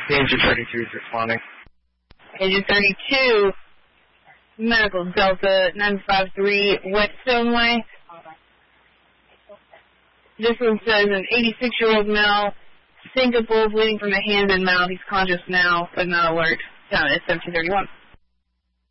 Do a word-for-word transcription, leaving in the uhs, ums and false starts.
Danger thirty-two is responding. Danger thirty-two, Medical Delta nine five three, Whetstone Way. This one says an eighty-six-year-old male, syncopal, bleeding from the hand and mouth. He's conscious now, but not alert. Down at seventeen thirty-one.